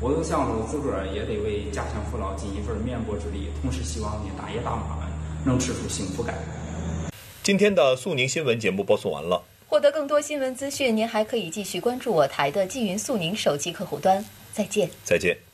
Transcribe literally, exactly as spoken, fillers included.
我就想着自个儿也得为家乡父老尽一份绵薄之力，同时希望呢大爷大妈们能吃出幸福感。 今天的速宁新闻节目播送完了。 获得更多新闻资讯，您还可以继续关注我台的纪云速宁手机客户端。再见， 再见。